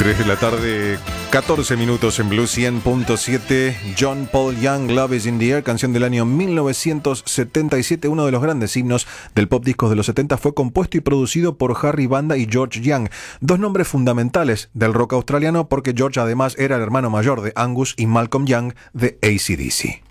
3 de la tarde, 14 minutos en Blue 100.7. John Paul Young, Love is in the Air, canción del año 1977. Uno de los grandes himnos del pop discos de los 70 fue compuesto y producido por Harry Vanda y George Young, dos nombres fundamentales del rock australiano porque George además era el hermano mayor de Angus y Malcolm Young de AC/DC.